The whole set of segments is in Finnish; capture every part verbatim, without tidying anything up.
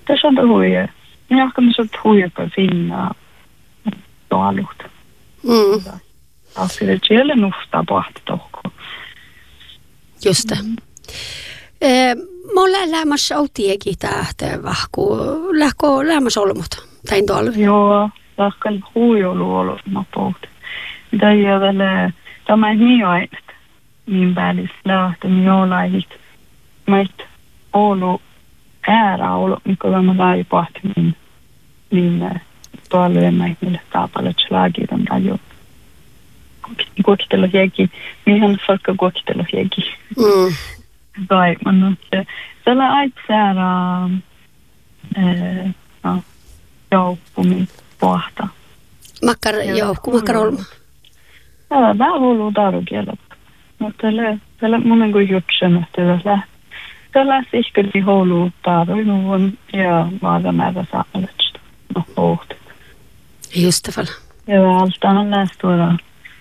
Tässä on huija. Minä hakkaan se huijaka finna tuolut. Mm. Asille siellä nuhtaa pohti tohko. Just det. Mm. Eh, mulla lämmässä autiekin tähtä vahku. Lähkö lämmässä olmut? Tain tuolla. Joo, lahkan huijolu ollut mä pohti. Mitä ei vielä, tämä ei niin aina. Niin välissä lähtee jollain. Mä et ollut äärä ollut, mikä mä lai pohti min niin tuolla en mä niille taapalla slagitan rajo. Kuokitella hieki, mihin falkka kuokitella hieki. Mm. Vai, man se tällä aitsäära eh no joukkumi pohta. Makkar joukku, makkar olma. Täällä vähän hullu tarukielä. No tällä tällä monen kuin jutsen, että tällä tällä sihkeli hullu taruinuvun ja vaada määrä saameletta. No pohti. Just det fall. Ja allt annat nästora.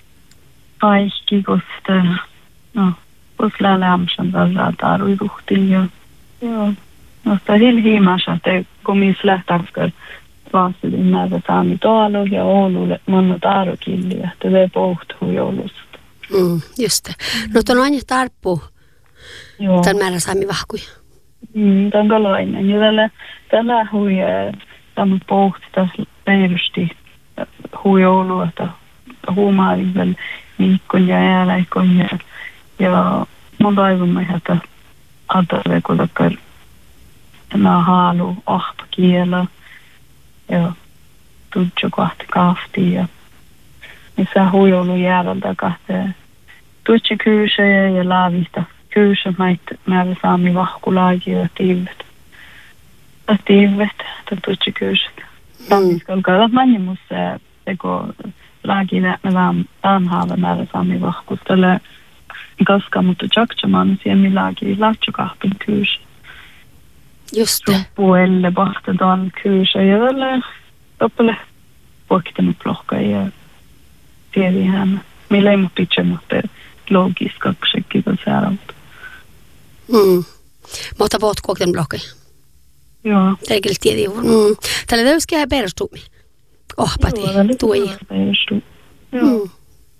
Kaikki koste. No, koska lämsen tällä taruiruhtiin ja joo. No sitä hilhimässä, että kun missä lähtäkö vastuudin määrä saami tuolla ja Oululle monna tarukilli, että se pohtuu joulusta. Mm, just det. No tuon aina tarppu. Joo. Tämän määrä saami vahkuja. Mm, tämän kalainen. Ja tällä, tällä hui tämä pohti tässä leirysti hui Oulu, että huumaari vielä viikon ja ääläikon ja, ja mun toivomme, että Adare kuitenkaan nämä haalu ahpa kielä ja tutsu kahti kahti ja missä huijolu jäädältä kahteen tutsi kyysejä ja laavista kyysä määrä saami vahkulaagi ja tiivet. Ja tiivet, että tutsi kyysät. Tammiskolkaa mannimus se teko laagi lämhäävä määrä saami vahkus. Tällä koska mutta tjaksamaan siihen laagi lahtsukahpin kyysä. Just det. Puelle bahtataan kyysä ja tällä toppele puokittanut plohkaa ja tiedä hän. Meillä ei muu pitää, mutta logiskaksikin on säädämät. Mm. Mutta voit kuokittanut plohkaa? Joo. Tärkeällä tiedä. Mm. Tällä täyskää perustumi. Ohpati. Tui. Joo. Mm.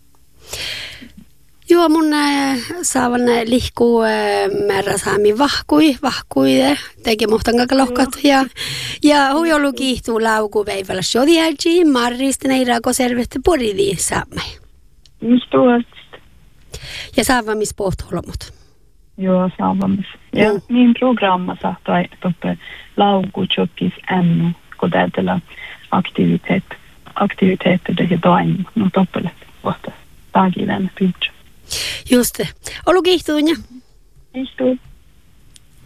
Joo, mun äh, saavan lihkuu äh, määrä saami vahkui, vahkui, teki muhtan kakalokkat ja, ja huijolu kiihtuu lauku veivällä sodiäji, marrista neira koservette poridi saamme. Mistä olet? Ja saavamis pohtoholomut. Joo, saavamis. Ja mm. min programma saattaa toppe lauku tjokkis ännu, kun täytellä aktivitet, aktiviteetter ja toimu. No toppele, kohta. Tagilän pyydä. Just det. Olu kiihtuu, ja? Kiihtuu.